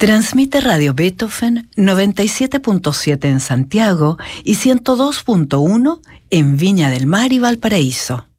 Transmite Radio Beethoven 97.7 en Santiago y 102.1 en Viña del Mar y Valparaíso.